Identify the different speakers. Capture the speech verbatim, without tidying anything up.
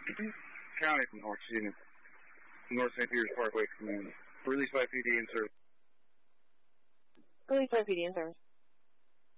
Speaker 1: County from North, excuse me. North Saint Peter's Parkway, community. Released by P D in service.
Speaker 2: Released by P D in service.